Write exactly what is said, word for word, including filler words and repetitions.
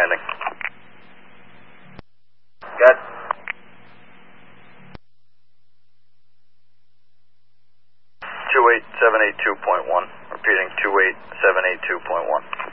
landing. Got two eight seven eight two point one. Repeating two eight seven eight two point one.